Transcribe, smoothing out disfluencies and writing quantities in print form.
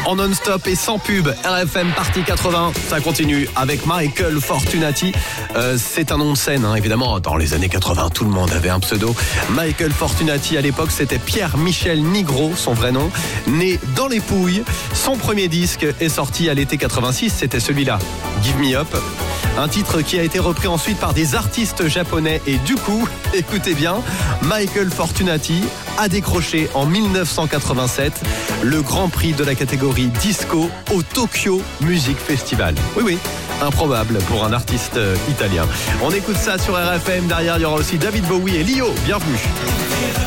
en non-stop et sans pub. RFM Party 80, ça continue avec Michael Fortunati. C'est un nom de scène, évidemment. Dans les années 80, tout le monde avait un pseudo. Michael Fortunati, à l'époque, c'était Pierre-Michel Nigro, son vrai nom. Né dans les Pouilles, son premier disque est sorti à l'été 86, c'était celui-là, Give Me Up. Un titre qui a été repris ensuite par des artistes japonais et du coup, écoutez bien, Michael Fortunati a décroché en 1987 le Grand Prix de la catégorie disco au Tokyo Music Festival. Oui, improbable pour un artiste italien. On écoute ça sur RFM, derrière il y aura aussi David Bowie et Lio, bienvenue.